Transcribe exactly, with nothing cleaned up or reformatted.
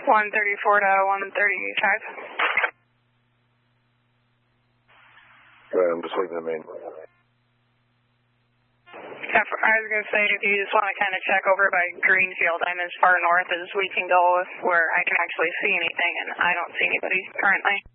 one thirty-four to one thirty-five. Right, I'm just leaving the main. Yeah, I was going to say, if you just want to kind of check over by Greenfield, I'm as far north as we can go where I can actually see anything, and I don't see anybody currently.